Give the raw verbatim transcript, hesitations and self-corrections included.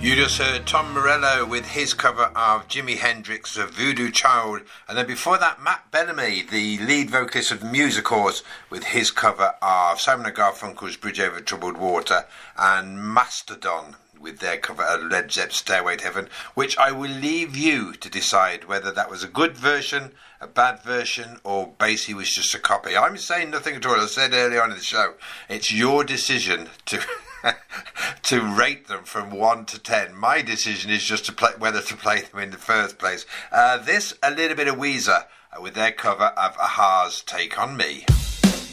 You just heard Tom Morello with his cover of Jimi Hendrix's Voodoo Child, and then before that Matt Bellamy, the lead vocalist of the Musicals, with his cover of Simon and Garfunkel's Bridge Over Troubled Water, and Mastodon with their cover of Led Zepp's Stairway to Heaven, which I will leave you to decide whether that was a good version, a bad version, or basically was just a copy. I'm saying nothing at all. I said earlier on in the show, it's your decision to to rate them from one to ten. My decision is just to play whether to play them in the first place. Uh, this, a little bit of Weezer uh, with their cover of Aha's Take On Me.